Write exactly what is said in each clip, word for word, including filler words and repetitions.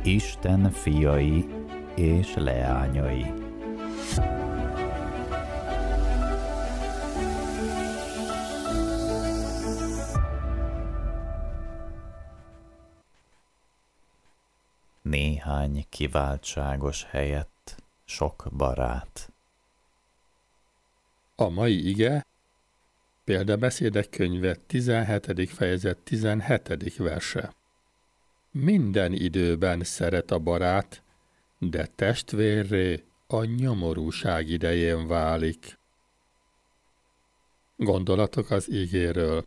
Isten fiai és leányai. Néhány kiváltságos helyett sok barát. A mai ige Példabeszédek könyve tizenhetedik fejezet tizenhetedik verse. Minden időben szeret a barát, de testvérré a nyomorúság idején válik. Gondolatok az igéről.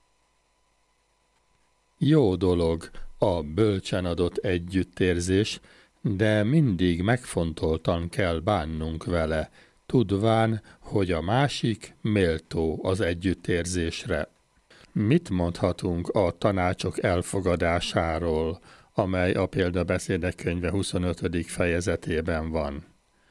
Jó dolog a bölcsen adott együttérzés, de mindig megfontoltan kell bánnunk vele, tudván, hogy a másik méltó az együttérzésre. Mit mondhatunk a tanácsok elfogadásáról, amely a Példabeszédek könyve huszonötödik fejezetében van?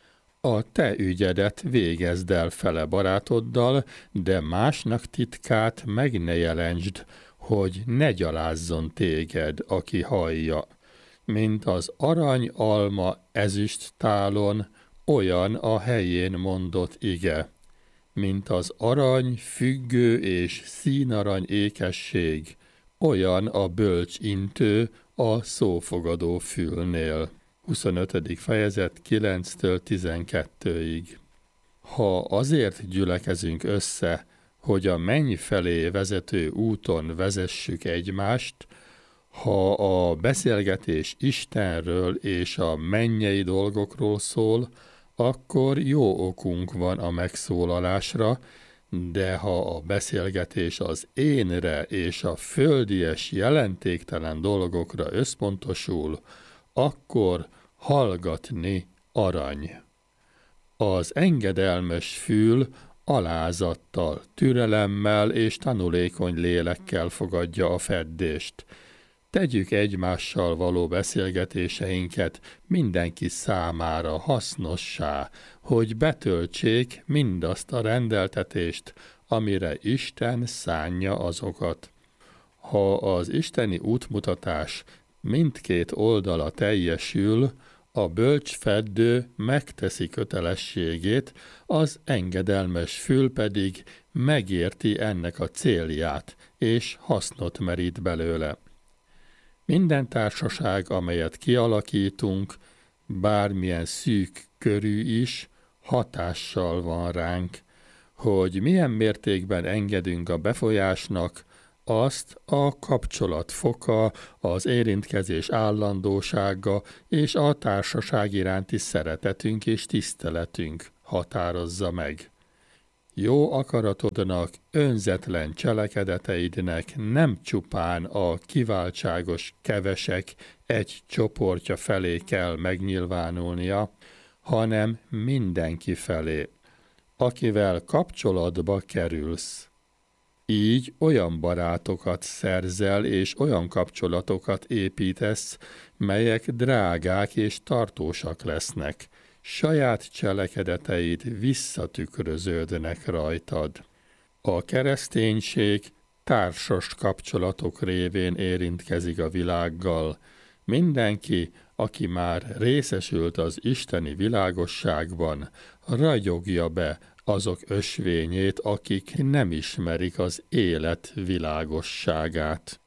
A te ügyedet végezd el fele barátoddal, de másnak titkát meg ne jelentsd, hogy ne gyalázzon téged, aki hallja. Mint az arany alma ezüst tálon, olyan a helyén mondott ige. Mint az arany, függő és színarany ékesség, olyan a bölcs intő a szófogadó fülnél. huszonötödik fejezet kilenctől tizenkettőig. Ha azért gyülekezünk össze, hogy a menny felé vezető úton vezessük egymást, ha a beszélgetés Istenről és a mennyei dolgokról szól, akkor jó okunk van a megszólalásra, de ha a beszélgetés az énre és a földies jelentéktelen dolgokra összpontosul, akkor hallgatni arany. Az engedelmes fül alázattal, türelemmel és tanulékony lélekkel fogadja a feddést. Tegyük egymással való beszélgetéseinket mindenki számára hasznossá, hogy betöltsék mindazt a rendeltetést, amire Isten szánja azokat. Ha az isteni útmutatás mindkét oldala teljesül, a bölcs feddő megteszi kötelességét, az engedelmes fül pedig megérti ennek a célját, és hasznot merít belőle. Minden társaság, amelyet kialakítunk, bármilyen szűk körű is, hatással van ránk. Hogy milyen mértékben engedünk a befolyásnak, azt a kapcsolat foka, az érintkezés állandósága és a társaság iránti szeretetünk és tiszteletünk határozza meg. Jó akaratodnak, önzetlen cselekedeteidnek nem csupán a kiváltságos kevesek egy csoportja felé kell megnyilvánulnia, hanem mindenki felé, akivel kapcsolatba kerülsz. Így olyan barátokat szerzel és olyan kapcsolatokat építesz, melyek drágák és tartósak lesznek. Saját cselekedeteid visszatükröződnek rajtad. A kereszténység társas kapcsolatok révén érintkezik a világgal. Mindenki, aki már részesült az isteni világosságban, ragyogja be azok ösvényét, akik nem ismerik az élet világosságát.